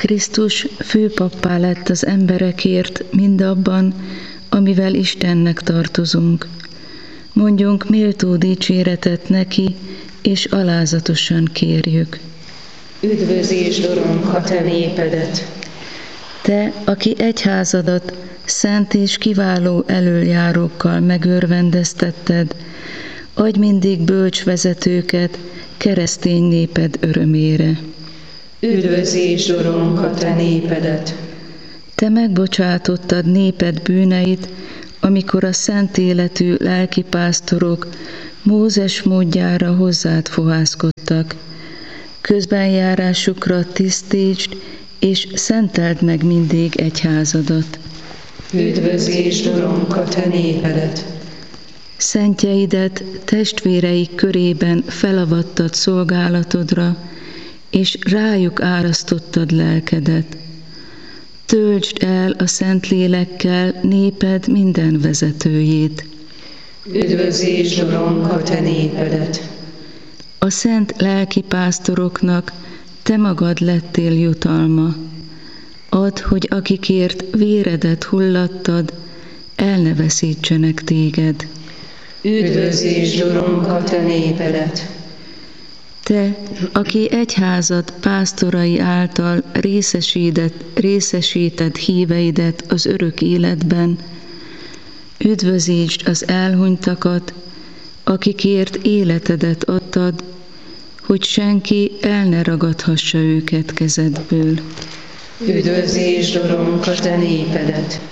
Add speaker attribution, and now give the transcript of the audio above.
Speaker 1: Krisztus főpappá lett az emberekért mindabban, amivel Istennek tartozunk. Mondjunk méltó dicséretet neki, és alázatosan kérjük.
Speaker 2: Üdvözítsd, Urunk, a te népedet!
Speaker 1: Te, aki egyházadat szent és kiváló elöljárókkal megörvendeztetted, adj mindig bölcs vezetőket keresztény néped örömére.
Speaker 2: Üdvözítsd, Urunk, a te népedet!
Speaker 1: Te megbocsátottad néped bűneit, amikor a szent életű lelkipásztorok Mózes módjára hozzád fohászkodtak. Közbenjárásukra tisztítsd, és szenteld meg mindig egyházadat.
Speaker 2: Üdvözítsd, Urunk, a te népedet!
Speaker 1: Szentjeidet testvéreik körében felavattad szolgálatodra, és rájuk árasztottad lelkedet. Töltsd el a Szentlélekkel néped minden vezetőjét.
Speaker 2: Üdvözítsd, Urunk, a te népedet!
Speaker 1: A szent lelkipásztoroknak te magad lettél jutalma. Add, hogy akikért véredet hullattad, el ne veszítsenek téged.
Speaker 2: Üdvözítsd, Urunk, a te népedet!
Speaker 1: Te, aki egyházad pásztorai által részesíted híveidet az örök életben, üdvözítsd az elhunytakat, akikért életedet adtad, hogy senki el ne ragadhassa őket kezedből.
Speaker 2: Üdvözítsd, Urunk, a te népedet!